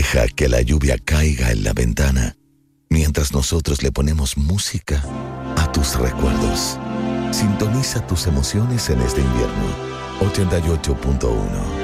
Deja que la lluvia caiga en la ventana mientras nosotros le ponemos música a tus recuerdos. Sintoniza tus emociones en este invierno. 88.1